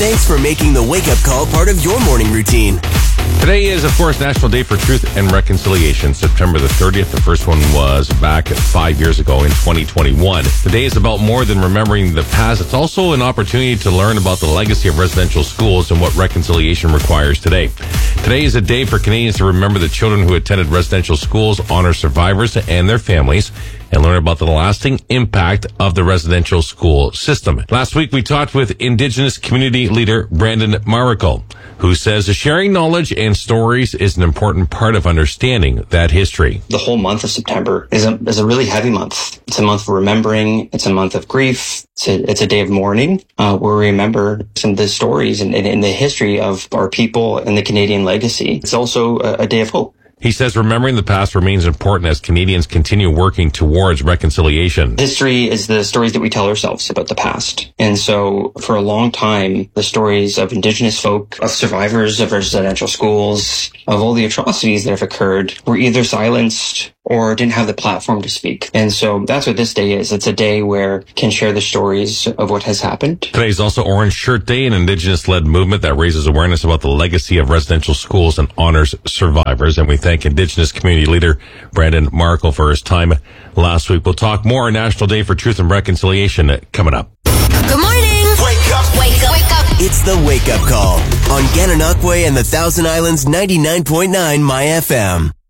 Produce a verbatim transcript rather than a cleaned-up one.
Thanks for making the wake-up call part of your morning routine. Today is, of course, National Day for Truth and Reconciliation, September the thirtieth. The first one was back five years ago in twenty twenty-one. The day is about more than remembering the past. It's also an opportunity to learn about the legacy of residential schools and what reconciliation requires today. Today is a day for Canadians to remember the children who attended residential schools, honor survivors and their families, and learn about the lasting impact of the residential school system. Last week, we talked with Indigenous community leader Brandon Marikal, who says sharing knowledge and stories is an important part of understanding that history. The whole month of September is a, is a really heavy month. It's a month of remembering. It's a month of grief. It's a, it's a day of mourning uh, where we remember some of the stories and, and, and the history of our people and the Canadian legacy. It's also a, a day of hope. He says remembering the past remains important as Canadians continue working towards reconciliation. History is the stories that we tell ourselves about the past. And so for a long time, the stories of Indigenous folk, of survivors of residential schools, of all the atrocities that have occurred were either silenced or didn't have the platform to speak. And so that's what this day is. It's a day where we can share the stories of what has happened. Today is also Orange Shirt Day, an Indigenous-led movement that raises awareness about the legacy of residential schools and honors survivors. And we thank Indigenous community leader Brandon Marikal for his time last week. We'll talk more on National Day for Truth and Reconciliation coming up. Good morning. Wake up. Wake up. Wake up. It's the Wake Up Call on Gananoque and the Thousand Islands ninety-nine point nine My F M.